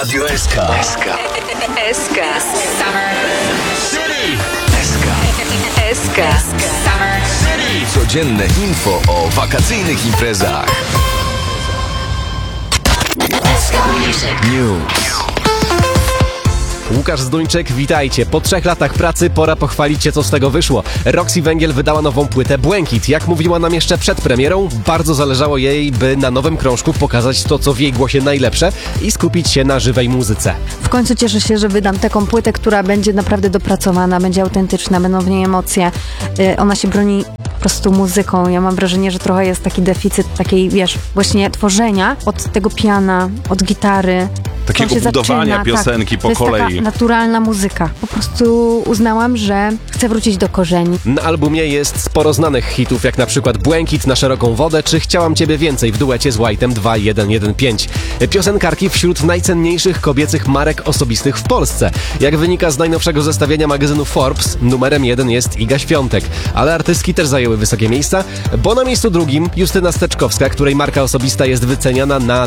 Radio SK. SK. Summer City. SK. Summer City. Codzienne info o wakacyjnych imprezach. News. Łukasz Zduńczyk, witajcie. Po 3 latach pracy pora pochwalić się, co z tego wyszło. Roxy Węgiel wydała nową płytę Błękit. Jak mówiła nam jeszcze przed premierą, bardzo zależało jej, by na nowym krążku pokazać to, co w jej głosie najlepsze i skupić się na żywej muzyce. W końcu cieszę się, że wydam taką płytę, która będzie naprawdę dopracowana, będzie autentyczna, będą w niej emocje. Ona się broni po prostu muzyką. Ja mam wrażenie, że trochę jest taki deficyt takiej, właśnie tworzenia od tego piana, od gitary. Takiego budowania piosenki po kolei. To jest taka naturalna muzyka. Po prostu uznałam, że chcę wrócić do korzeni. Na albumie jest sporo znanych hitów, jak na przykład Błękit na szeroką wodę, czy Chciałam Ciebie więcej w duecie z White'em 2115. Piosenkarki wśród najcenniejszych kobiecych marek osobistych w Polsce. Jak wynika z najnowszego zestawienia magazynu Forbes, numerem 1 jest Iga Świątek. Ale artystki też zajęły wysokie miejsca, bo na miejscu drugim Justyna Steczkowska, której marka osobista jest wyceniana na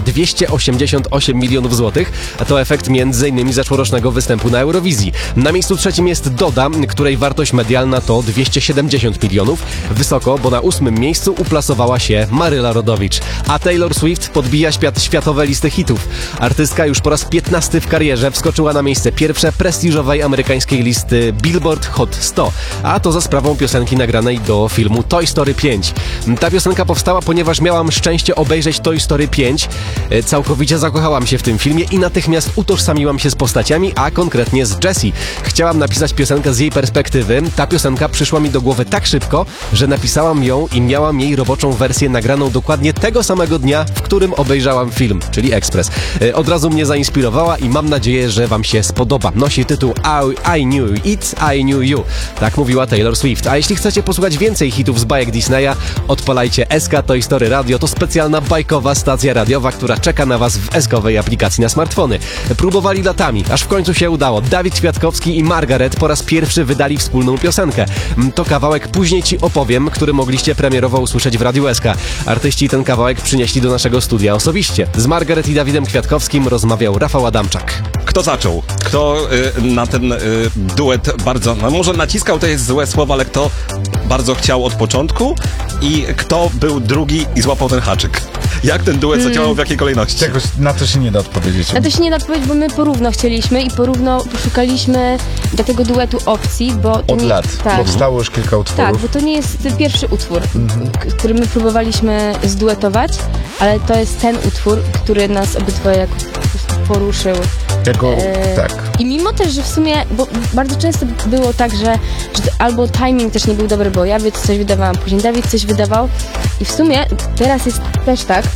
288 milionów złotych, a to efekt m.in. zeszłorocznego występu na Eurowizji. Na miejscu trzecim jest Doda, której wartość medialna to 270 milionów. Wysoko, bo na 8. miejscu uplasowała się Maryla Rodowicz. A Taylor Swift podbija światowe listy hitów. Artystka już po raz 15 w karierze wskoczyła na miejsce pierwsze prestiżowej amerykańskiej listy Billboard Hot 100, a to za sprawą piosenki nagranej do filmu Toy Story 5. Ta piosenka powstała, ponieważ miałam szczęście obejrzeć Toy Story 5. Całkowicie zakochałam się w tym filmie i natychmiast utożsamiłam się z postaciami, a konkretnie z Jessie. Chciałam napisać piosenkę z jej perspektywy. Ta piosenka przyszła mi do głowy tak szybko, że napisałam ją i miałam jej roboczą wersję nagraną dokładnie tego samego dnia, w którym obejrzałam film, czyli Express. Od razu mnie zainspirowała i mam nadzieję, że wam się spodoba. Nosi tytuł I Knew It, I Knew You. Tak mówiła Taylor Swift. A jeśli chcecie posłuchać więcej hitów z bajek Disneya, odpalajcie SK Toy Story Radio. To specjalna bajkowa stacja radiowa, która czeka na was w SK-owej aplikacji na smartfony. Próbowali latami, aż w końcu się udało. Dawid Kwiatkowski i Margaret po raz pierwszy wydali wspólną piosenkę. To kawałek Później Ci opowiem, który mogliście premierowo usłyszeć w Radiu SK. Artyści ten kawałek przynieśli do naszego studia osobiście. Z Margaret i Dawidem Kwiatkowskim rozmawiał Rafał Adamczak. Kto zaczął? Kto na ten duet bardzo, no może naciskał, to jest złe słowo, ale kto bardzo chciał od początku i kto był drugi i złapał ten haczyk? Jak ten duet zadziałał, w jakiej kolejności? Czegoś na to się nie da odpowiedzieć. Na to się nie da odpowiedzieć, bo my porówno chcieliśmy i porówno poszukaliśmy do tego duetu opcji, bo to Od nie, lat. tak, Powstało już kilka utworów. tak, bo to nie jest pierwszy utwór, który my próbowaliśmy zduetować, ale to jest ten utwór, który nas obydwoje jakoś po prostu poruszył. Tak. I mimo też, że w sumie, bo bardzo często było tak, że albo timing też nie był dobry, bo ja coś wydawałam, później Dawid coś wydawał i w sumie teraz jest też tak,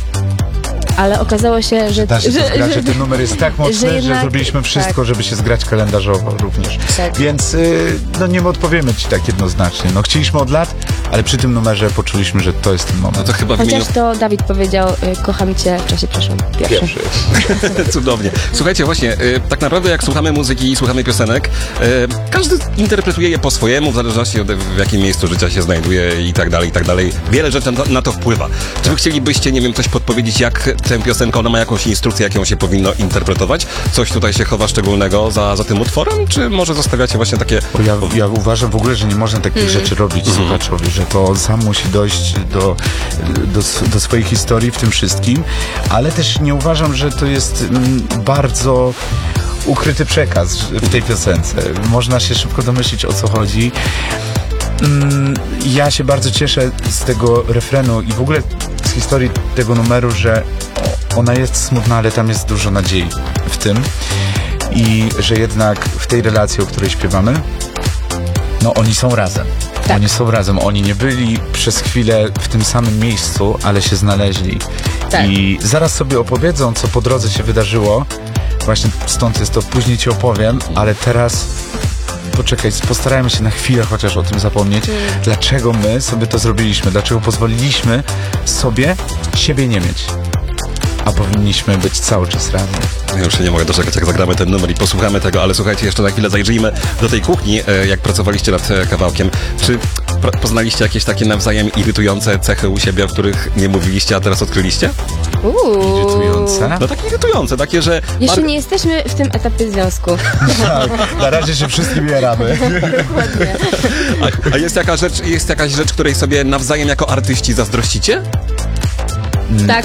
ale okazało się, że ten numer jest tak mocny, jednak, że zrobiliśmy wszystko, żeby się zgrać kalendarzowo również. Tak. Więc nie odpowiemy ci tak jednoznacznie. No chcieliśmy od lat, ale przy tym numerze poczuliśmy, że to jest ten moment. No to chyba w imieniu... Chociaż to Dawid powiedział, kocham cię w czasie przeszłym. Pierwszy. Cudownie. Słuchajcie, właśnie, tak naprawdę jak słuchamy muzyki i słuchamy piosenek, każdy interpretuje je po swojemu, w zależności od w jakim miejscu życia się znajduje i tak dalej, i tak dalej. Wiele rzeczy na to wpływa. Czy wy chcielibyście, nie wiem, coś podpowiedzieć, jak tę piosenkę, ona ma jakąś instrukcję, jak ją się powinno interpretować? Coś tutaj się chowa szczególnego za tym utworem? Czy może zostawiacie właśnie takie... Ja uważam w ogóle, że nie można takich rzeczy robić słuchaczowi, że to sam musi dojść do swojej historii w tym wszystkim, ale też nie uważam, że to jest bardzo ukryty przekaz w tej piosence. Można się szybko domyślić, o co chodzi. Ja się bardzo cieszę z tego refrenu i w ogóle z historii tego numeru, że ona jest smutna, ale tam jest dużo nadziei w tym i że jednak w tej relacji, o której śpiewamy, no oni są razem. Tak. Oni są razem. Oni nie byli przez chwilę w tym samym miejscu, ale się znaleźli. Tak. I zaraz sobie opowiedzą, co po drodze się wydarzyło. Właśnie stąd jest to Później Ci opowiem, ale teraz poczekaj, postarajmy się na chwilę chociaż o tym zapomnieć. Dlaczego my sobie to zrobiliśmy? Dlaczego pozwoliliśmy sobie siebie nie mieć? A powinniśmy być cały czas razem. Ja już się nie mogę doczekać, jak zagramy ten numer i posłuchamy tego, ale słuchajcie, jeszcze na chwilę zajrzyjmy do tej kuchni, jak pracowaliście nad kawałkiem. Czy poznaliście jakieś takie nawzajem irytujące cechy u siebie, o których nie mówiliście, a teraz odkryliście? Irytujące. No takie irytujące, takie, że... Jeszcze nie jesteśmy w tym etapie związku. Tak, na razie się wszystkim jaramy. Dokładnie. A jest jakaś rzecz, której sobie nawzajem jako artyści zazdrościcie? Tak.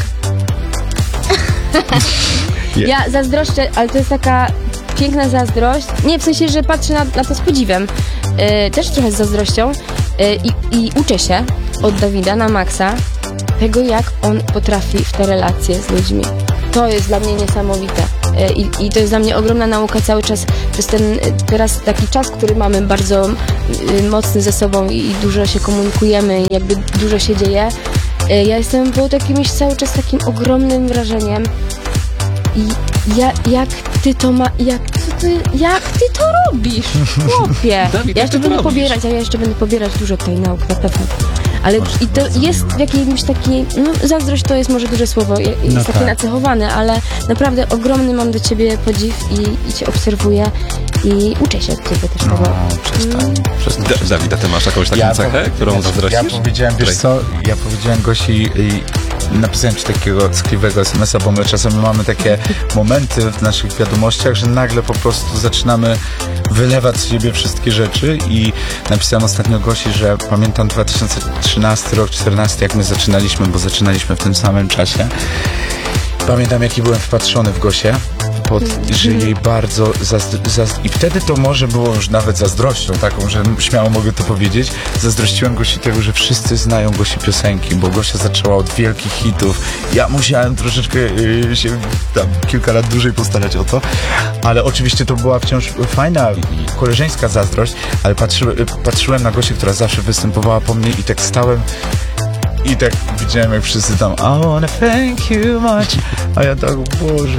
Ja zazdroszczę, ale to jest taka piękna zazdrość. Nie, w sensie, że patrzę na to z podziwem. Też trochę z zazdrością. I uczę się od Dawida na maksa tego, jak on potrafi w te relacje z ludźmi. To jest dla mnie niesamowite. I to jest dla mnie ogromna nauka cały czas przez ten teraz taki czas, który mamy bardzo mocny ze sobą i dużo się komunikujemy i jakby dużo się dzieje. Ja jestem pod jakimś cały czas takim ogromnym wrażeniem i jak ty to robisz, chłopie? Dawid, Ja jak ty jeszcze to robisz? ja jeszcze będę pobierać dużo tej nauk, na pewno. Ale i to jest w jakimś takiej, zazdrość to jest może duże słowo, jest takie nacechowane, ale naprawdę ogromny mam do ciebie podziw i cię obserwuję i uczę się od ciebie też tego. Dawid, a ty masz jakąś taką cechę, którą zazdrościsz? Ja powiedziałem, wiesz co, Gosi i napisałem ci takiego tkliwego SMS-a, bo my czasami mamy takie momenty w naszych wiadomościach, że nagle po prostu zaczynamy wylewać z siebie wszystkie rzeczy i napisałem ostatnio Gosi, że pamiętam 2013 rok, 2014, jak my zaczynaliśmy, bo zaczynaliśmy w tym samym czasie. Pamiętam, jaki byłem wpatrzony w Gosię, że jej bardzo i wtedy to może było już nawet zazdrością taką, że śmiało mogę to powiedzieć. Zazdrościłem Gosi tego, że wszyscy znają Gosi piosenki, bo Gosia zaczęła od wielkich hitów. Ja musiałem troszeczkę się tam kilka lat dłużej postarać o to, ale oczywiście to była wciąż fajna, koleżeńska zazdrość, ale patrzyłem na Gosię, która zawsze występowała po mnie i tak stałem i tak widziałem, jak wszyscy tam I wanna thank you much, a ja tak, Boże,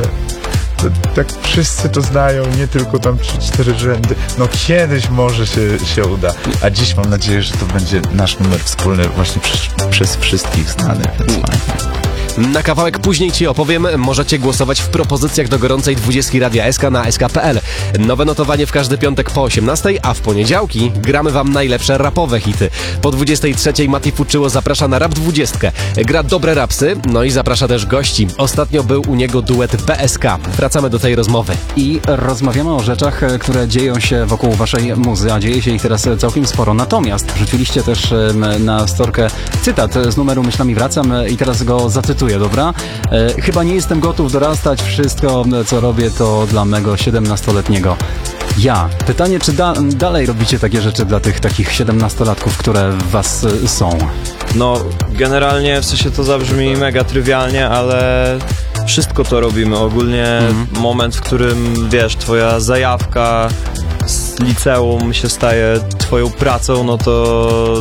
tak wszyscy to znają, nie tylko tam 3-4 rzędy. No kiedyś może się uda, a dziś mam nadzieję, że to będzie nasz numer wspólny właśnie przez wszystkich znany, więc fajnie. Na kawałek później ci opowiem, możecie głosować w propozycjach do gorącej 20 Radia SK na sk.pl. Nowe notowanie w każdy piątek po 18, a w poniedziałki gramy wam najlepsze rapowe hity. Po 23 Mati Fuczyło zaprasza na Rap 20. Gra dobre rapsy, no i zaprasza też gości. Ostatnio był u niego duet BSK. Wracamy do tej rozmowy. I rozmawiamy o rzeczach, które dzieją się wokół waszej muzy, a dzieje się ich teraz całkiem sporo. Natomiast wrzuciliście też na storkę cytat z numeru Myślami wracam i teraz go zacytuję. Dobra? Chyba nie jestem gotów dorastać, wszystko co robię to dla mego 17-letniego ja. Pytanie, czy dalej robicie takie rzeczy dla tych takich 17-latków, które w was są? No, generalnie w sensie to zabrzmi mega trywialnie, ale wszystko to robimy. Ogólnie moment, w którym, wiesz, twoja zajawka z liceum się staje twoją pracą, no to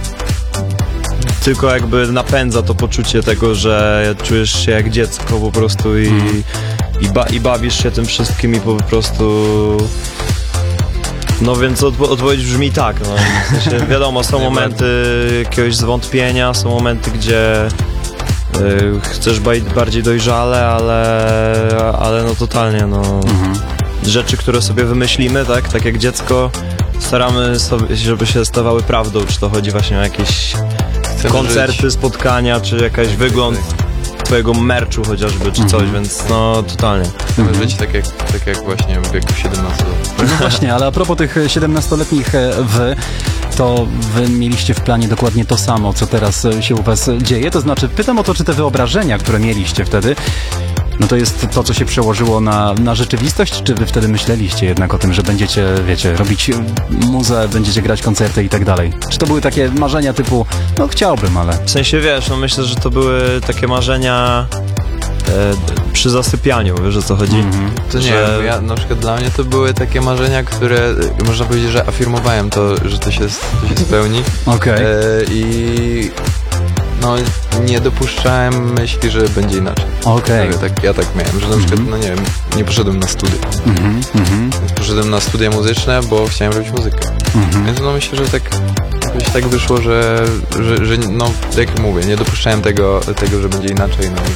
tylko jakby napędza to poczucie tego, że czujesz się jak dziecko po prostu i bawisz się tym wszystkim i po prostu... No więc odpowiedź brzmi tak, no. W sensie, wiadomo, są momenty jakiegoś zwątpienia, są momenty, gdzie chcesz bardziej dojrzale, ale no totalnie, no. Rzeczy, które sobie wymyślimy, tak jak dziecko, staramy sobie, żeby się stawały prawdą, czy to chodzi właśnie o jakieś koncerty, spotkania, czy jakaś wygląd twojego merchu chociażby, czy coś, więc no totalnie. Chcemy żyć tak jak właśnie w wieku 17 lat. No właśnie, ale a propos tych 17-letnich to wy mieliście w planie dokładnie to samo, co teraz się u was dzieje, to znaczy pytam o to, czy te wyobrażenia, które mieliście wtedy, no to jest to, co się przełożyło na rzeczywistość, czy wy wtedy myśleliście jednak o tym, że będziecie, wiecie, robić muzę, będziecie grać koncerty i tak dalej? Czy to były takie marzenia typu, no chciałbym, ale... W sensie, wiesz, no myślę, że to były takie marzenia przy zasypianiu, wiesz o co chodzi? To nie wiem, ja na przykład dla mnie to były takie marzenia, które można powiedzieć, że afirmowałem to, że to się spełni. Okej. I no nie dopuszczałem myśli, że będzie inaczej. Okej. Ja tak miałem, że na przykład, no nie wiem, nie poszedłem na studia. Poszedłem na studia muzyczne, bo chciałem robić muzykę. Więc no myślę, że jakoś tak wyszło, że no jak mówię, nie dopuszczałem tego, że będzie inaczej, no i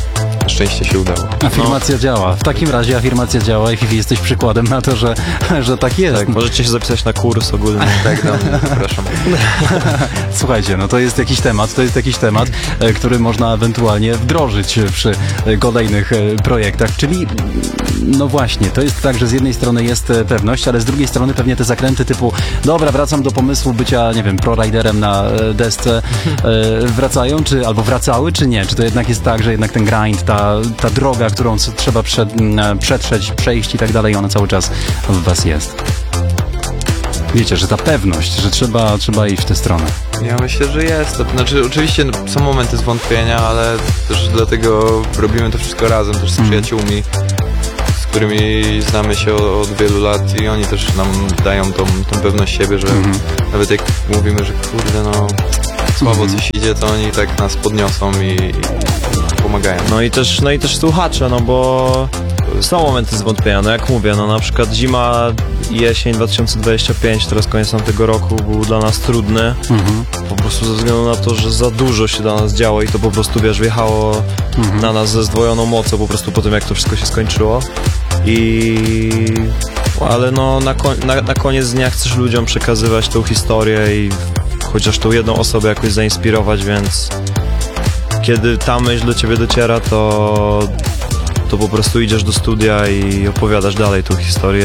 na szczęście się udało. Afirmacja działa. W takim razie afirmacja działa i Fifi, jesteś przykładem na to, że tak jest. Tak, możecie się zapisać na kurs ogólny. Tak, zapraszam. Słuchajcie, no to jest jakiś temat, który można ewentualnie wdrożyć przy kolejnych projektach, czyli no właśnie, to jest tak, że z jednej strony jest pewność, ale z drugiej strony pewnie te zakręty typu dobra, wracam do pomysłu bycia, nie wiem, pro-riderem na desce, wracają, albo wracały, czy nie? Czy to jednak jest tak, że jednak ten grind, ta droga, którą trzeba przetrzeć, przejść i tak dalej, ona cały czas w was jest? Wiecie, że ta pewność, że trzeba iść w tę stronę. Ja myślę, że jest. To znaczy, oczywiście są momenty zwątpienia, ale też dlatego robimy to wszystko razem, też z przyjaciółmi, z którymi znamy się od wielu lat i oni też nam dają tą pewność siebie, że nawet jak mówimy, że kurde, no słabo coś idzie, to oni tak nas podniosą i pomagają. No i też słuchacze, no bo są momenty zwątpienia, no jak mówię, no na przykład zima i jesień 2025, teraz koniec tamtego roku był dla nas trudny, po prostu ze względu na to, że za dużo się dla nas działo i to po prostu, wiesz, wjechało na nas ze zdwojoną mocą po prostu po tym, jak to wszystko się skończyło ale no na koniec dnia chcesz ludziom przekazywać tą historię i chociaż tą jedną osobę jakoś zainspirować, więc kiedy ta myśl do ciebie dociera, to po prostu idziesz do studia i opowiadasz dalej tą historię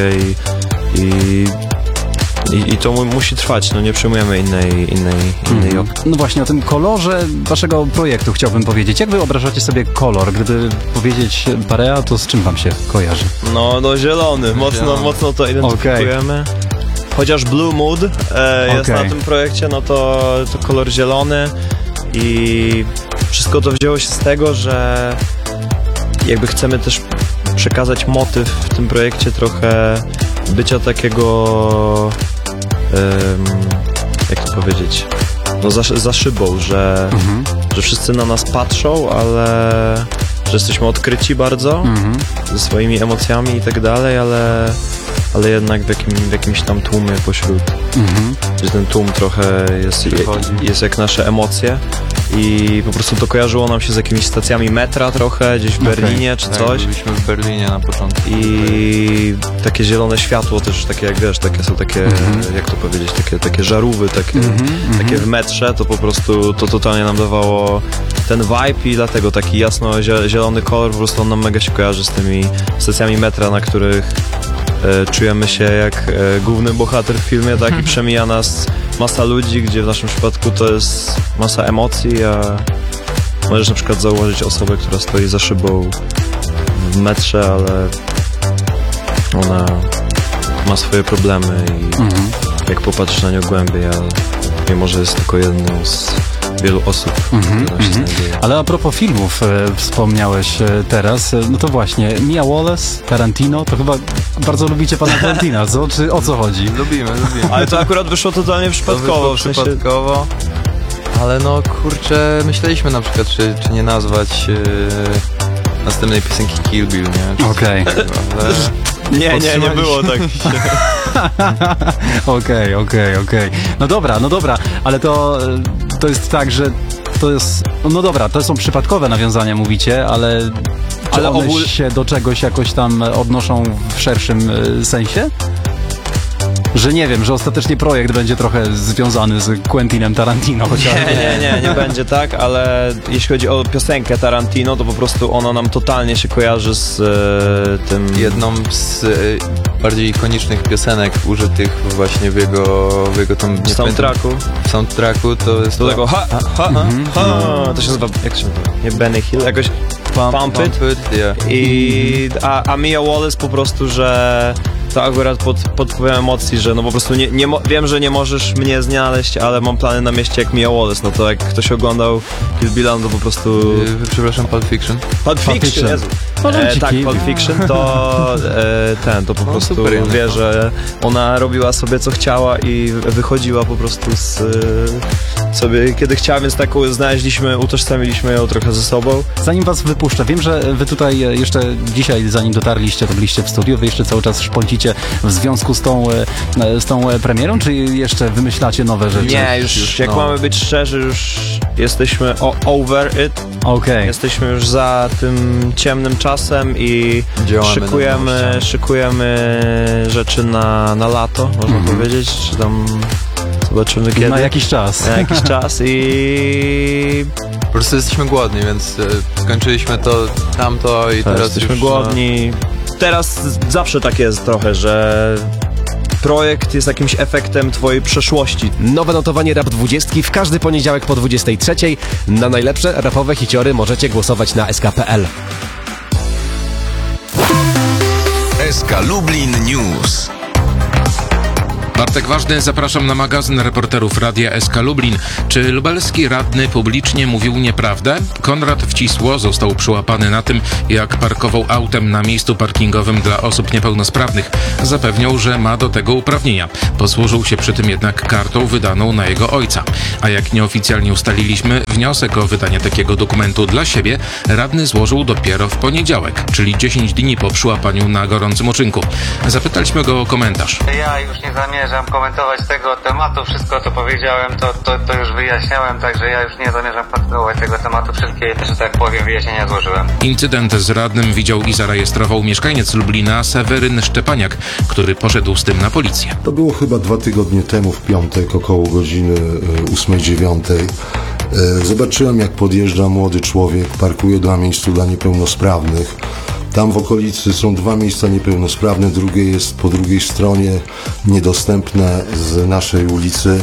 i to musi trwać, no nie przyjmujemy innej opcji. No właśnie, o tym kolorze waszego projektu chciałbym powiedzieć. Jak wyobrażacie sobie kolor? Gdyby powiedzieć Parea, to z czym wam się kojarzy? No zielony, mocno to identyfikujemy. Chociaż Blue Mood jest na tym projekcie, no to kolor zielony i wszystko to wzięło się z tego, że jakby chcemy też przekazać motyw w tym projekcie trochę bycia takiego, jak to powiedzieć, no za szybą, że wszyscy na nas patrzą, ale że jesteśmy odkryci bardzo ze swoimi emocjami i tak dalej, ale jednak w jakimś tam tłumie pośród, że ten tłum trochę jest jak nasze emocje i po prostu to kojarzyło nam się z jakimiś stacjami metra trochę, gdzieś w Berlinie czy coś. Byliśmy w Berlinie na początku. I takie zielone światło też, takie jak wiesz, takie są takie, jak to powiedzieć, takie żarówy, takie w metrze, to po prostu to totalnie nam dawało ten vibe i dlatego taki jasno-zielony kolor, po prostu on nam mega się kojarzy z tymi stacjami metra, na których czujemy się jak główny bohater w filmie, tak, i przemija nas masa ludzi, gdzie w naszym przypadku to jest masa emocji, a możesz na przykład zauważyć osobę, która stoi za szybą w metrze, ale ona ma swoje problemy i jak popatrzysz na nią głębiej, ale mimo że jest tylko jedną z wielu osób, które się znajduje. Ale a propos filmów wspomniałeś teraz, no to właśnie, Mia Wallace, Tarantino, to chyba bardzo lubicie pana Tarantina, co? Czy o co chodzi? Lubimy. Ale to akurat wyszło totalnie przypadkowo. Przypadkowo, ale no kurczę, myśleliśmy na przykład, czy nie nazwać następnej piosenki Kill Bill, nie? Okej. Nie było tak. Okej. No dobra, ale to jest tak, że to jest, no dobra, to są przypadkowe nawiązania, mówicie, ale one się do czegoś jakoś tam odnoszą w szerszym sensie? Że nie wiem, że ostatecznie projekt będzie trochę związany z Quentinem Tarantino chociażby. Nie będzie tak, ale jeśli chodzi o piosenkę Tarantino, to po prostu ona nam totalnie się kojarzy z tym... Jedną z bardziej ikonicznych piosenek użytych właśnie w jego tam... soundtracku to jest to tego to się nazywa, jak się nazywa? Nie Benny Hill, jakoś Pump It. Yeah. A Mia Wallace po prostu, że to akurat pod wpływem emocji, że no po prostu wiem, że nie możesz mnie znaleźć, ale mam plany na mieście jak Mia Wallace, no to jak ktoś oglądał Kill Billa, to po prostu... Przepraszam, Pulp Fiction. Jezu. Tak, Pulp Fiction, to po prostu wie, że ona robiła sobie co chciała i wychodziła po prostu sobie kiedy chciała, więc taką utożsamiliśmy ją trochę ze sobą. Zanim was wypuszczę, wiem, że wy tutaj jeszcze dzisiaj, zanim dotarliście, to byliście w studiu, wy jeszcze cały czas szpącicie w związku z tą premierą, czy jeszcze wymyślacie nowe rzeczy? Nie, już jak mamy być szczerzy, już jesteśmy over it. Okej. Jesteśmy już za tym ciemnym czasem i Działamy szykujemy rzeczy na lato, można powiedzieć, czy tam zobaczymy kiedy. Na jakiś czas. Na jakiś czas i Po prostu jesteśmy głodni, więc skończyliśmy to, tamto i teraz jesteśmy już, głodni. Teraz zawsze tak jest trochę, że projekt jest jakimś efektem twojej przeszłości. Nowe notowanie Rap 20 w każdy poniedziałek po 23. Na najlepsze rapowe hiciory możecie głosować na sk.pl. SK Lublin News. Bartek Ważny, zapraszam na magazyn reporterów Radia SK Lublin. Czy lubelski radny publicznie mówił nieprawdę? Konrad Wcisło został przyłapany na tym, jak parkował autem na miejscu parkingowym dla osób niepełnosprawnych. Zapewniał, że ma do tego uprawnienia. Posłużył się przy tym jednak kartą wydaną na jego ojca. A jak nieoficjalnie ustaliliśmy, wniosek o wydanie takiego dokumentu dla siebie radny złożył dopiero w poniedziałek, czyli 10 dni po przyłapaniu na gorącym uczynku. Zapytaliśmy go o komentarz. Ja już nie zamierzam komentować tego tematu. Wszystko, co powiedziałem, to już wyjaśniałem, także ja już nie zamierzam kontynuować tego tematu. Wszystkie, że tak powiem, wyjaśnienia złożyłem. Incydent z radnym widział i zarejestrował mieszkaniec Lublina Seweryn Szczepaniak, który poszedł z tym na policję. To było chyba 2 tygodnie temu, w piątek, około godziny 8-9. Zobaczyłem, jak podjeżdża młody człowiek, parkuje dla miejscu dla niepełnosprawnych. Tam w okolicy są 2 miejsca niepełnosprawne, drugie jest po drugiej stronie, niedostępne z naszej ulicy.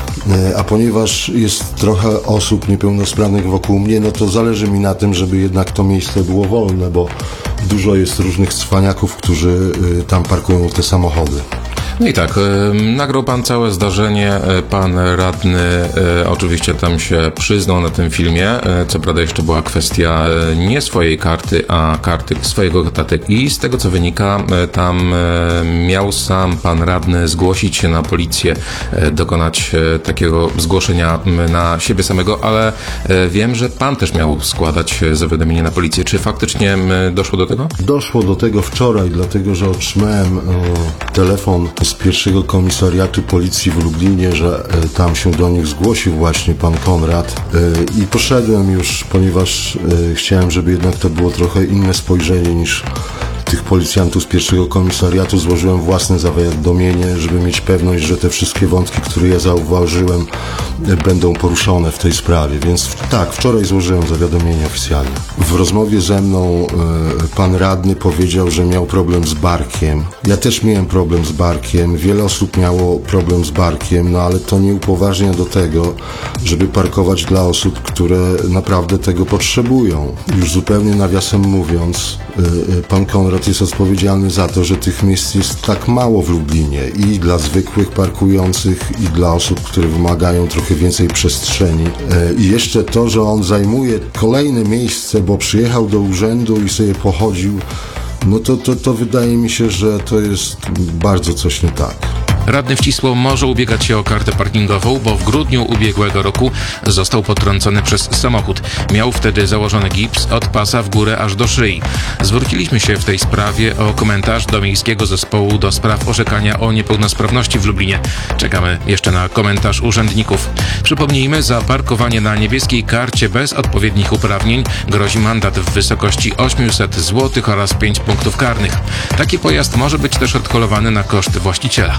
A ponieważ jest trochę osób niepełnosprawnych wokół mnie, no to zależy mi na tym, żeby jednak to miejsce było wolne, bo dużo jest różnych cwaniaków, którzy tam parkują te samochody. No i tak, nagrał pan całe zdarzenie, pan radny oczywiście tam się przyznał na tym filmie, co prawda jeszcze była kwestia nie swojej karty, a karty swojego taty i z tego co wynika, tam miał sam pan radny zgłosić się na policję, dokonać takiego zgłoszenia na siebie samego, ale wiem, że pan też miał składać zawiadomienie na policję. Czy faktycznie doszło do tego? Doszło do tego wczoraj, dlatego że otrzymałem telefon z pierwszego komisariatu policji w Lublinie, że tam się do nich zgłosił właśnie pan Konrad i poszedłem już, ponieważ chciałem, żeby jednak to było trochę inne spojrzenie niż tych policjantów z pierwszego komisariatu. Złożyłem własne zawiadomienie, żeby mieć pewność, że te wszystkie wątki, które ja zauważyłem, będą poruszone w tej sprawie. Więc tak, wczoraj złożyłem zawiadomienie oficjalnie. W rozmowie ze mną pan radny powiedział, że miał problem z barkiem. Ja też miałem problem z barkiem. Wiele osób miało problem z barkiem, no ale to nie upoważnia do tego, żeby parkować dla osób, które naprawdę tego potrzebują. Już zupełnie nawiasem mówiąc, pan Konrad jest odpowiedzialny za to, że tych miejsc jest tak mało w Lublinie i dla zwykłych parkujących, i dla osób, które wymagają trochę więcej przestrzeni. I jeszcze to, że on zajmuje kolejne miejsce, bo przyjechał do urzędu i sobie pochodził, no to wydaje mi się, że to jest bardzo coś nie tak. Radny Wcisło może ubiegać się o kartę parkingową, bo w grudniu ubiegłego roku został potrącony przez samochód. Miał wtedy założony gips od pasa w górę aż do szyi. Zwróciliśmy się w tej sprawie o komentarz do Miejskiego Zespołu do spraw orzekania o niepełnosprawności w Lublinie. Czekamy jeszcze na komentarz urzędników. Przypomnijmy, za parkowanie na niebieskiej karcie bez odpowiednich uprawnień grozi mandat w wysokości 800 zł oraz 5 punktów karnych. Taki pojazd może być też odkolowany na koszt właściciela.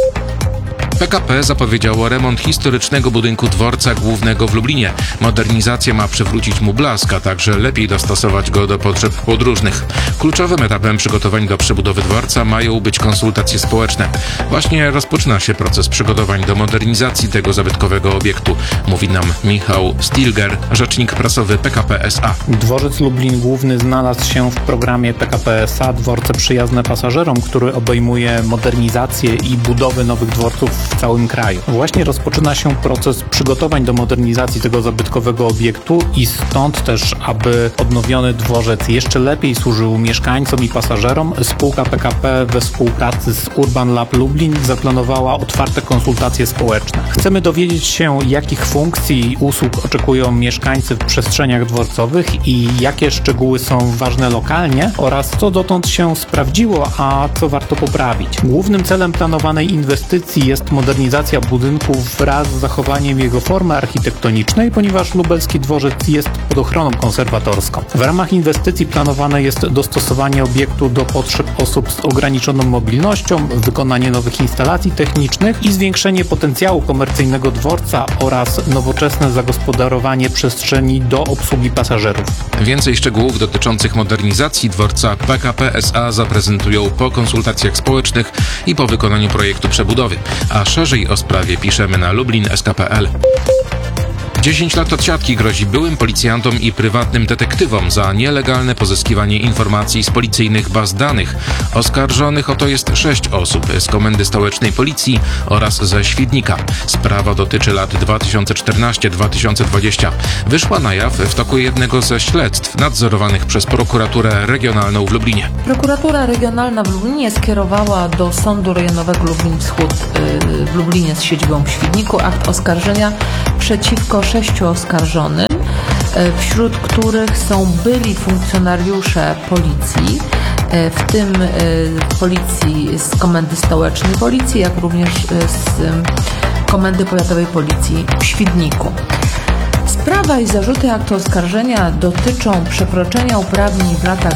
PKP zapowiedziało remont historycznego budynku dworca głównego w Lublinie. Modernizacja ma przywrócić mu blask, a także lepiej dostosować go do potrzeb podróżnych. Kluczowym etapem przygotowań do przebudowy dworca mają być konsultacje społeczne. Właśnie rozpoczyna się proces przygotowań do modernizacji tego zabytkowego obiektu, mówi nam Michał Stilger, rzecznik prasowy PKP SA. Dworzec Lublin Główny znalazł się w programie PKP SA Dworce Przyjazne Pasażerom, który obejmuje modernizację i budowę nowych dworców w całym kraju. Właśnie rozpoczyna się proces przygotowań do modernizacji tego zabytkowego obiektu i stąd też, aby odnowiony dworzec jeszcze lepiej służył mieszkańcom i pasażerom, spółka PKP we współpracy z Urban Lab Lublin zaplanowała otwarte konsultacje społeczne. Chcemy dowiedzieć się, jakich funkcji i usług oczekują mieszkańcy w przestrzeniach dworcowych i jakie szczegóły są ważne lokalnie oraz co dotąd się sprawdziło, a co warto poprawić. Głównym celem planowanej inwestycji jest modernizacja budynku wraz z zachowaniem jego formy architektonicznej, ponieważ lubelski dworzec jest pod ochroną konserwatorską. W ramach inwestycji planowane jest dostosowanie obiektu do potrzeb osób z ograniczoną mobilnością, wykonanie nowych instalacji technicznych i zwiększenie potencjału komercyjnego dworca oraz nowoczesne zagospodarowanie przestrzeni do obsługi pasażerów. Więcej szczegółów dotyczących modernizacji dworca PKP SA zaprezentują po konsultacjach społecznych i po wykonaniu projektu przebudowy. A szerzej o sprawie piszemy na lublin.sk.pl. 10 lat odsiadki grozi byłym policjantom i prywatnym detektywom za nielegalne pozyskiwanie informacji z policyjnych baz danych. Oskarżonych o to jest 6 osób z Komendy Stołecznej Policji oraz ze Świdnika. Sprawa dotyczy lat 2014-2020. Wyszła na jaw w toku jednego ze śledztw nadzorowanych przez prokuraturę regionalną w Lublinie. Prokuratura regionalna w Lublinie skierowała do Sądu Rejonowego Lublin Wschód w Lublinie z siedzibą w Świdniku akt oskarżenia przeciwko 6 oskarżonym, wśród których są byli funkcjonariusze policji, w tym policji z Komendy Stołecznej Policji, jak również z Komendy Powiatowej Policji w Świdniku. Sprawa i zarzuty aktu oskarżenia dotyczą przekroczenia uprawnień w latach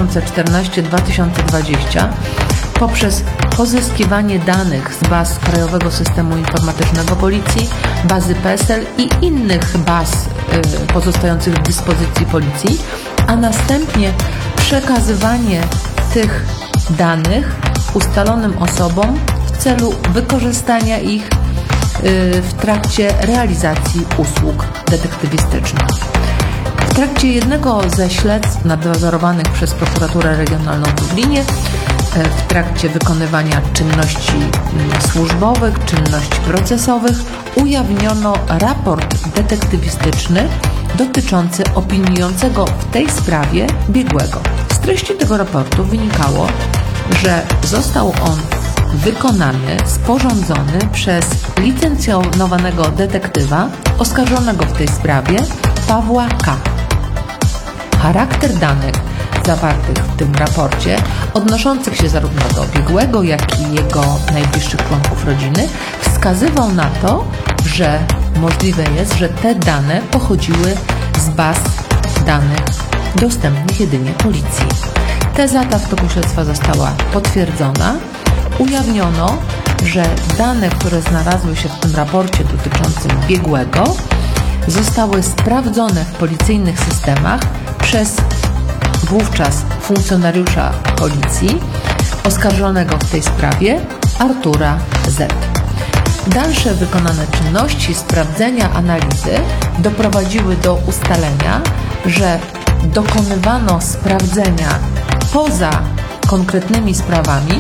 2014-2020 poprzez pozyskiwanie danych z baz Krajowego Systemu Informatycznego Policji, bazy PESEL i innych baz pozostających w dyspozycji Policji, a następnie przekazywanie tych danych ustalonym osobom w celu wykorzystania ich w trakcie realizacji usług detektywistycznych. W trakcie jednego ze śledztw nadzorowanych przez Prokuraturę Regionalną w Lublinie, w trakcie wykonywania czynności służbowych, czynności procesowych, ujawniono raport detektywistyczny dotyczący opiniującego w tej sprawie biegłego. Z treści tego raportu wynikało, że został on wykonany, sporządzony przez licencjonowanego detektywa oskarżonego w tej sprawie Pawła K. Charakter danych zawartych w tym raporcie, odnoszących się zarówno do biegłego, jak i jego najbliższych członków rodziny, wskazywał na to, że możliwe jest, że te dane pochodziły z baz danych dostępnych jedynie policji. Teza ta w toku śledztwa została potwierdzona. Ujawniono, że dane, które znalazły się w tym raporcie dotyczącym biegłego, zostały sprawdzone w policyjnych systemach przez wówczas funkcjonariusza policji oskarżonego w tej sprawie Artura Z. Dalsze wykonane czynności sprawdzenia analizy doprowadziły do ustalenia, że dokonywano sprawdzenia poza konkretnymi sprawami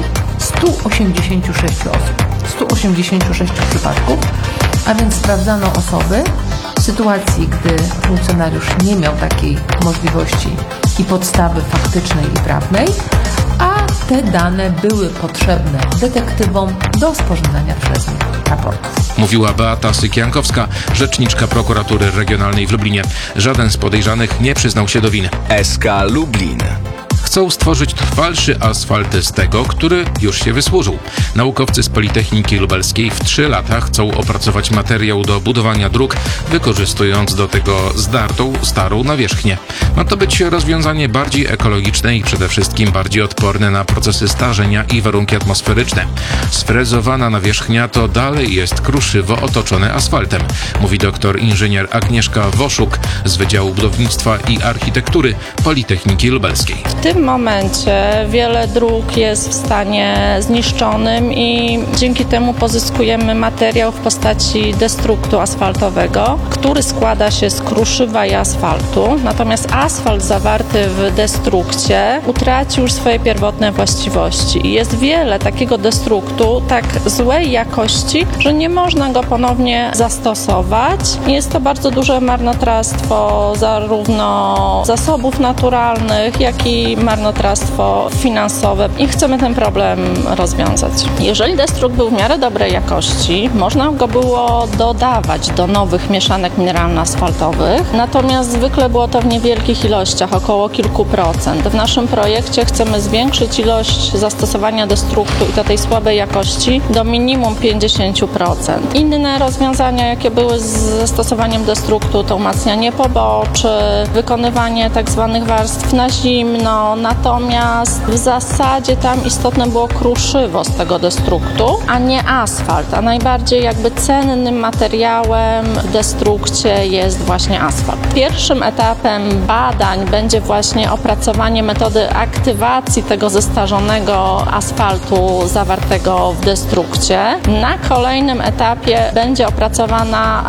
186 osób, 186 przypadków, a więc sprawdzano osoby w sytuacji, gdy funkcjonariusz nie miał takiej możliwości i podstawy faktycznej i prawnej, a te dane były potrzebne detektywom do sporządzania przez nich raportów. Mówiła Beata Sykiankowska, rzeczniczka Prokuratury Regionalnej w Lublinie. Żaden z podejrzanych nie przyznał się do winy. SK Lublin. Chcą stworzyć trwalszy asfalt z tego, który już się wysłużył. Naukowcy z Politechniki Lubelskiej w 3 lata chcą opracować materiał do budowania dróg, wykorzystując do tego zdartą, starą nawierzchnię. Ma to być rozwiązanie bardziej ekologiczne i przede wszystkim bardziej odporne na procesy starzenia i warunki atmosferyczne. Sfrezowana nawierzchnia to dalej jest kruszywo otoczone asfaltem, mówi doktor inżynier Agnieszka Woszuk z Wydziału Budownictwa i Architektury Politechniki Lubelskiej. W tym momencie wiele dróg jest w stanie zniszczonym i dzięki temu pozyskujemy materiał w postaci destruktu asfaltowego, który składa się z kruszywa i asfaltu. Natomiast asfalt zawarty w destrukcie utracił już swoje pierwotne właściwości i jest wiele takiego destruktu tak złej jakości, że nie można go ponownie zastosować. Jest to bardzo duże marnotrawstwo zarówno zasobów naturalnych, jak i marnotrawstwo finansowe i chcemy ten problem rozwiązać. Jeżeli destrukt był w miarę dobrej jakości, można go było dodawać do nowych mieszanek mineralno-asfaltowych, natomiast zwykle było to w niewielkich ilościach, około kilku procent. W naszym projekcie chcemy zwiększyć ilość zastosowania destruktu i to tej słabej jakości do minimum 50%. Inne rozwiązania, jakie były z zastosowaniem destruktu, to umacnianie poboczy, wykonywanie tak zwanych warstw na zimno, natomiast w zasadzie tam istotne było kruszywo z tego destruktu, a nie asfalt, a najbardziej jakby cennym materiałem w destrukcie jest właśnie asfalt. Pierwszym etapem badań będzie właśnie opracowanie metody aktywacji tego zestarzonego asfaltu zawartego w destrukcie. Na kolejnym etapie będzie opracowana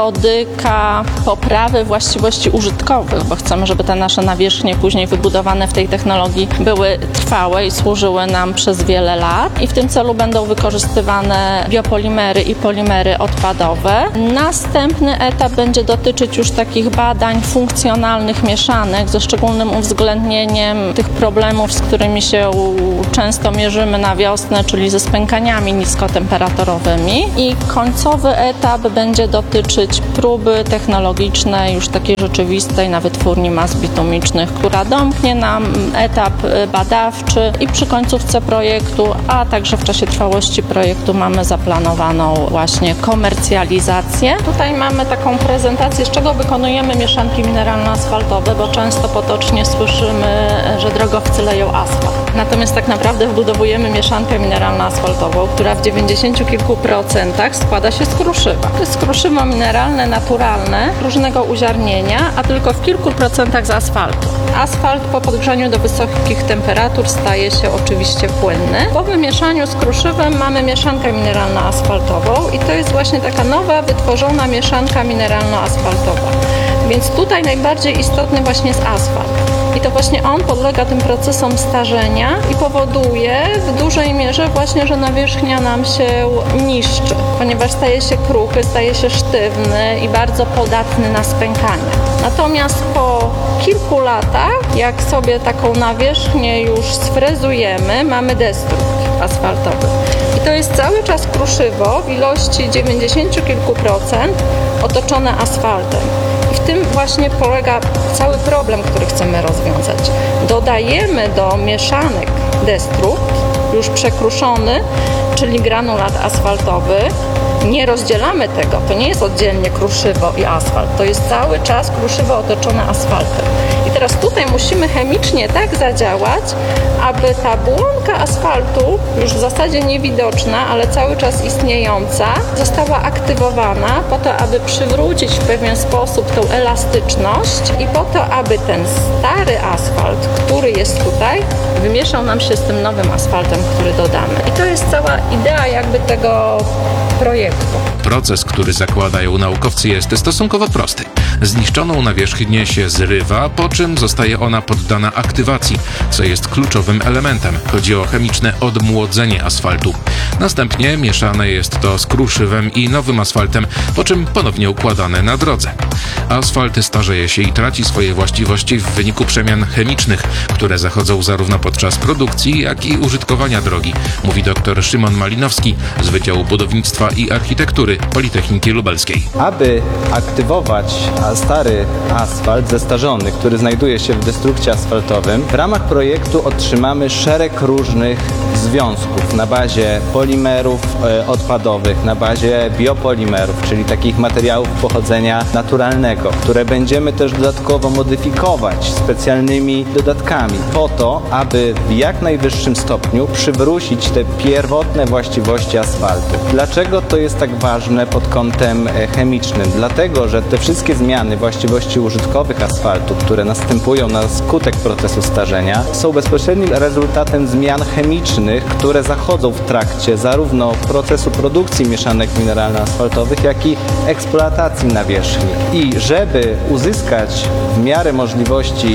metodyka poprawy właściwości użytkowych, bo chcemy, żeby te nasze nawierzchnie później wybudowane w tej technologii były trwałe i służyły nam przez wiele lat. I w tym celu będą wykorzystywane biopolimery i polimery odpadowe. Następny etap będzie dotyczyć już takich badań funkcjonalnych mieszanek ze szczególnym uwzględnieniem tych problemów, z którymi się często mierzymy na wiosnę, czyli ze spękaniami niskotemperaturowymi. I końcowy etap będzie dotyczyć próby technologicznej, już takiej rzeczywistej na wytwórni mas bitumicznych, która domknie nam etap badawczy i przy końcówce projektu, a także w czasie trwałości projektu mamy zaplanowaną właśnie komercjalizację. Tutaj mamy taką prezentację, z czego wykonujemy mieszanki mineralno-asfaltowe, bo często potocznie słyszymy, że drogowcy leją asfalt. Natomiast tak naprawdę wbudowujemy mieszankę mineralno-asfaltową, która w 90 kilku procentach składa się z kruszywa. To jest kruszywo mineralne, naturalne, różnego uziarnienia, a tylko w kilku procentach z asfaltu. Asfalt po podgrzaniu do wysokich temperatur staje się oczywiście płynny. Po wymieszaniu z kruszywem mamy mieszankę mineralno-asfaltową i to jest właśnie taka nowa, wytworzona mieszanka mineralno-asfaltowa. Więc tutaj najbardziej istotny właśnie jest asfalt. I to właśnie on podlega tym procesom starzenia i powoduje w dużej mierze właśnie, że nawierzchnia nam się niszczy, ponieważ staje się kruchy, staje się sztywny i bardzo podatny na spękania. Natomiast po kilku latach, jak sobie taką nawierzchnię już sfrezujemy, mamy destrukt asfaltowy. I to jest cały czas kruszywo w ilości 90 kilku procent otoczone asfaltem. I w tym właśnie polega cały problem, który chcemy rozwiązać. Dodajemy do mieszanek destrukt, już przekruszony, czyli granulat asfaltowy. Nie rozdzielamy tego, to nie jest oddzielnie kruszywo i asfalt, to jest cały czas kruszywo otoczone asfaltem. I teraz tutaj musimy chemicznie tak zadziałać, aby ta błonka asfaltu, już w zasadzie niewidoczna, ale cały czas istniejąca, została aktywowana po to, aby przywrócić w pewien sposób tą elastyczność i po to, aby ten stary asfalt, który jest tutaj, wymieszał nam się z tym nowym asfaltem, który dodamy. I to jest cała idea jakby tego projektu. Proces, który zakładają naukowcy, jest stosunkowo prosty. Zniszczoną nawierzchnię się zrywa, po czym zostaje ona poddana aktywacji, co jest kluczowym elementem. Chodzi o chemiczne odmłodzenie asfaltu. Następnie mieszane jest to z kruszywem i nowym asfaltem, po czym ponownie układane na drodze. Asfalt starzeje się i traci swoje właściwości w wyniku przemian chemicznych, które zachodzą zarówno podczas produkcji, jak i użytkowania drogi, mówi dr Szymon Malinowski z Wydziału Budownictwa i Architektury Politechniki Lubelskiej. Aby aktywować stary asfalt zestarzony, który znajduje się w destrukcie asfaltowym, w ramach projektu otrzymamy szereg różnych związków na bazie polimerów odpadowych, na bazie biopolimerów, czyli takich materiałów pochodzenia naturalnego, które będziemy też dodatkowo modyfikować specjalnymi dodatkami po to, aby w jak najwyższym stopniu przywrócić te pierwotne właściwości asfaltu. Dlaczego to jest tak ważne pod kątem chemicznym? Dlatego, że te wszystkie zmiany właściwości użytkowych asfaltu, które następują na skutek procesu starzenia, są bezpośrednim rezultatem zmian chemicznych, które zachodzą w trakcie zarówno procesu produkcji mieszanek mineralno-asfaltowych, jak i eksploatacji nawierzchni. I żeby uzyskać w miarę możliwości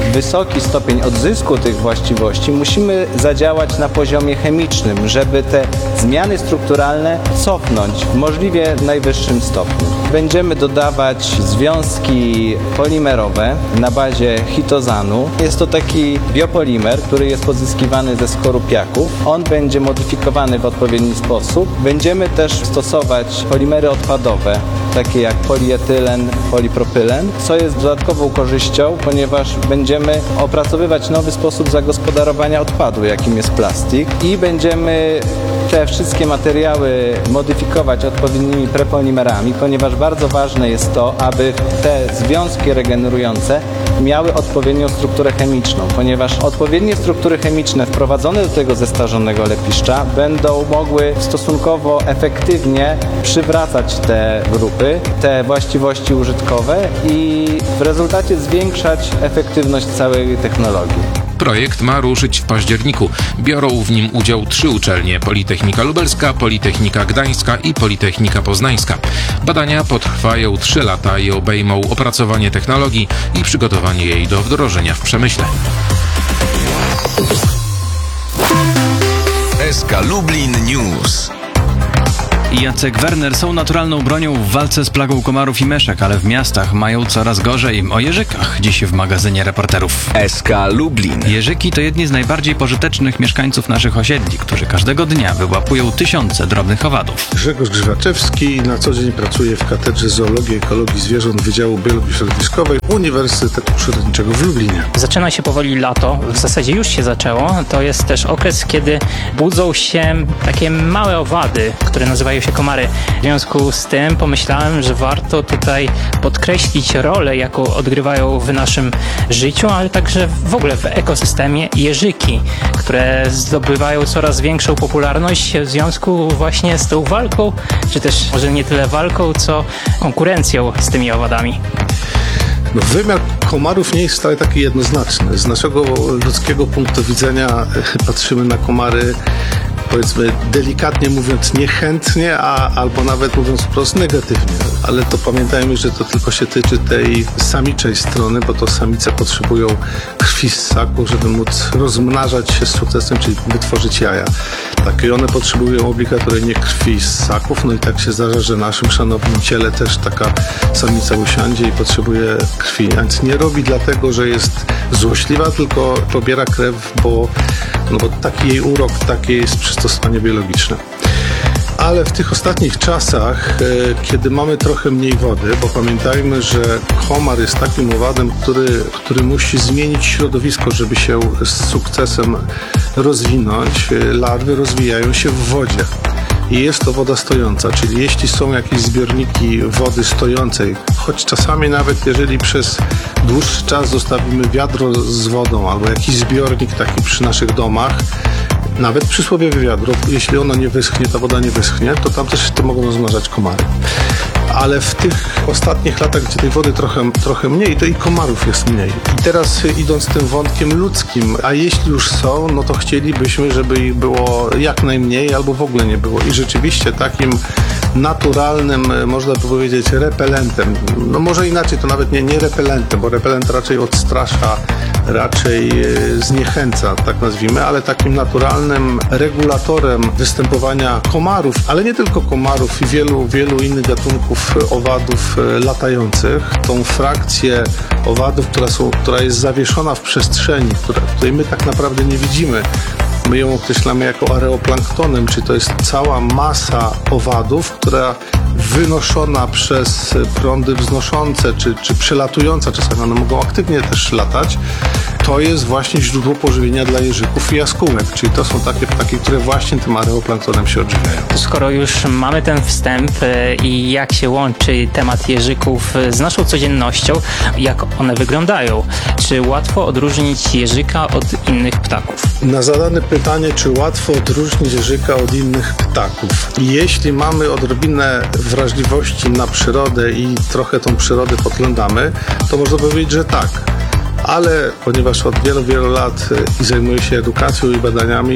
wysoki stopień odzysku tych właściwości, musimy zadziałać na poziomie chemicznym, żeby te zmiany strukturalne cofnąć w możliwie najwyższym stopniu. Będziemy dodawać związki polimerowe na bazie chitozanu. Jest to taki biopolimer, który jest pozyskiwany ze skorupiaków. On będzie modyfikowany w odpowiedni sposób. Będziemy też stosować polimery odpadowe, takie jak polietylen, polipropylen, co jest dodatkową korzyścią, ponieważ będziemy opracowywać nowy sposób zagospodarowania odpadu, jakim jest plastik, i będziemy te wszystkie materiały modyfikować odpowiednimi prepolimerami, ponieważ bardzo ważne jest to, aby te związki regenerujące miały odpowiednią strukturę chemiczną, ponieważ odpowiednie struktury chemiczne wprowadzone do tego zestarzonego lepiszcza będą mogły stosunkowo efektywnie przywracać te grupy, te właściwości użytkowe i w rezultacie zwiększać efektywność całej technologii. Projekt ma ruszyć w październiku. Biorą w nim udział 3 uczelnie: Politechnika Lubelska, Politechnika Gdańska i Politechnika Poznańska. Badania potrwają 3 lata i obejmą opracowanie technologii i przygotowanie jej do wdrożenia w przemyśle. SK Lublin News. Jacek Werner są naturalną bronią w walce z plagą komarów i myszek, ale w miastach mają coraz gorzej. O jeżykach dziś w magazynie reporterów. SK Lublin. Jeżyki to jedni z najbardziej pożytecznych mieszkańców naszych osiedli, którzy każdego dnia wyłapują tysiące drobnych owadów. Grzegorz Grzywaczewski na co dzień pracuje w Katedrze Zoologii i Ekologii Zwierząt Wydziału Biologii Środowiskowej Uniwersytetu Przyrodniczego w Lublinie. Zaczyna się powoli lato, w zasadzie już się zaczęło. To jest też okres, kiedy budzą się takie małe owady, które nazywają się komary. W związku z tym pomyślałem, że warto tutaj podkreślić rolę, jaką odgrywają w naszym życiu, ale także w ogóle w ekosystemie jeżyki, które zdobywają coraz większą popularność w związku właśnie z tą walką, czy też może nie tyle walką, co konkurencją z tymi owadami. Wymiar komarów nie jest wcale taki jednoznaczny. Z naszego ludzkiego punktu widzenia patrzymy na komary, powiedzmy delikatnie mówiąc, niechętnie, albo nawet mówiąc wprost negatywnie. Ale to pamiętajmy, że to tylko się tyczy tej samiczej strony, bo to samice potrzebują krwi z ssaku, żeby móc rozmnażać się z sukcesem, czyli wytworzyć jaja. Tak, i one potrzebują obligatoryjnie krwi z ssaków, no i tak się zdarza, że w naszym szanownym ciele też taka samica usiądzie i potrzebuje krwi. Więc nie robi dlatego, że jest złośliwa, tylko pobiera krew, bo taki jej urok, takie jest przystosowanie biologiczne. Ale w tych ostatnich czasach, kiedy mamy trochę mniej wody, bo pamiętajmy, że komar jest takim owadem, który musi zmienić środowisko, żeby się z sukcesem rozwinąć. Larwy rozwijają się w wodzie. I jest to woda stojąca, czyli jeśli są jakieś zbiorniki wody stojącej, choć czasami nawet jeżeli przez dłuższy czas zostawimy wiadro z wodą albo jakiś zbiornik taki przy naszych domach, nawet przysłowiowe wiadro, jeśli ono nie wyschnie, ta woda nie wyschnie, to tam też to mogą rozmnażać komary. Ale w tych ostatnich latach, gdzie tej wody trochę mniej, to i komarów jest mniej. I teraz idąc tym wątkiem ludzkim, a jeśli już są, no to chcielibyśmy, żeby ich było jak najmniej albo w ogóle nie było. I rzeczywiście takim naturalnym, można by powiedzieć, repelentem, no może inaczej, to nawet nie repelentem, bo repelent raczej odstrasza, raczej zniechęca, tak nazwijmy, ale takim naturalnym regulatorem występowania komarów, ale nie tylko komarów i wielu innych gatunków owadów latających, tą frakcję owadów, która jest zawieszona w przestrzeni, której my tak naprawdę nie widzimy. My ją określamy jako areoplanktonem, czyli to jest cała masa owadów, która wynoszona przez prądy wznoszące, czy przelatująca, czasami one mogą aktywnie też latać, to jest właśnie źródło pożywienia dla jeżyków i jaskółek, czyli to są takie ptaki, które właśnie tym areoplanktonem się odżywiają. Skoro już mamy ten wstęp i jak się łączy temat jeżyków z naszą codziennością, jak one wyglądają, czy łatwo odróżnić jeżyka od innych ptaków? Na zadane pytanie, czy łatwo odróżnić jeżyka od innych ptaków. Jeśli mamy odrobinę wrażliwości na przyrodę i trochę tą przyrodę podglądamy, to można powiedzieć, że tak. Ale ponieważ od wielu lat i zajmuję się edukacją i badaniami,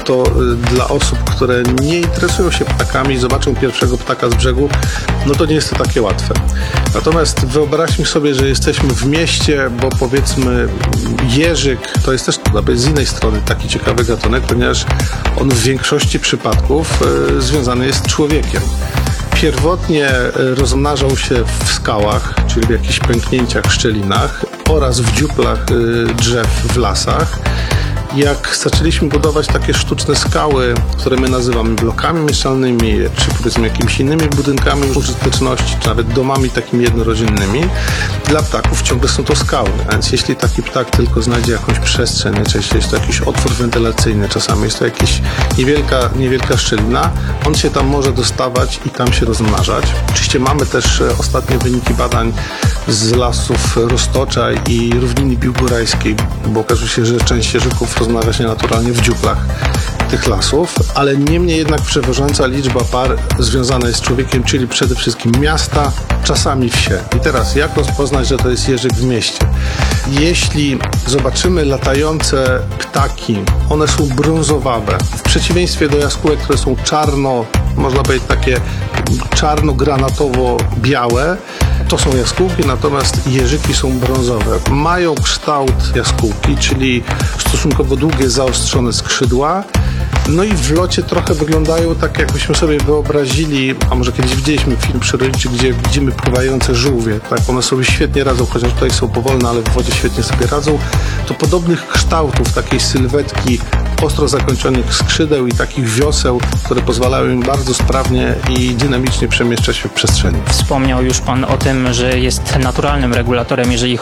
to dla osób, które nie interesują się ptakami, zobaczą pierwszego ptaka z brzegu, no to nie jest to takie łatwe. Natomiast wyobraźmy sobie, że jesteśmy w mieście, bo powiedzmy jeżyk to jest też z innej strony taki ciekawy gatunek, ponieważ on w większości przypadków związany jest z człowiekiem. Pierwotnie rozmnażał się w skałach, czyli w jakichś pęknięciach, szczelinach oraz w dziuplach drzew w lasach. Jak zaczęliśmy budować takie sztuczne skały, które my nazywamy blokami mieszalnymi, czy powiedzmy jakimiś innymi budynkami użyteczności, czy nawet domami takimi jednorodzinnymi, dla ptaków ciągle są to skały. A więc jeśli taki ptak tylko znajdzie jakąś przestrzeń, najczęściej jest to jakiś otwór wentylacyjny, czasami jest to jakaś niewielka szczelina, on się tam może dostawać i tam się rozmnażać. Oczywiście mamy też ostatnie wyniki badań z lasów Roztocza i Równiny Biłgorajskiej, bo okazuje się, że część jeżyków rozmnaża się naturalnie w dziuplach tych lasów, ale niemniej jednak przeważająca liczba par związana jest z człowiekiem, czyli przede wszystkim miasta, czasami wsie. I teraz jak rozpoznać, że to jest jeżyk w mieście? Jeśli zobaczymy latające ptaki, one są brązowawe, w przeciwieństwie do jaskółek, które są można powiedzieć takie czarno-granatowo-białe, to są jaskółki, natomiast jeżyki są brązowe. Mają kształt jaskółki, czyli stosunkowo długie, zaostrzone skrzydła. No i w locie trochę wyglądają tak, jakbyśmy sobie wyobrazili, a może kiedyś widzieliśmy film przyrodniczy, gdzie widzimy pływające żółwie. Tak, one sobie świetnie radzą, chociaż tutaj są powolne, ale w wodzie świetnie sobie radzą. To podobnych kształtów, takiej sylwetki, ostro zakończonych skrzydeł i takich wioseł, które pozwalają im bardzo sprawnie i dynamicznie przemieszczać się w przestrzeni. Wspomniał już Pan o tym, że jest naturalnym regulatorem, jeżeli